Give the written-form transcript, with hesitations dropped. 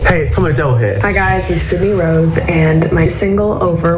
Hey, it's Tom O'Dell here. Hi guys, it's Sydney Rose, and my single Over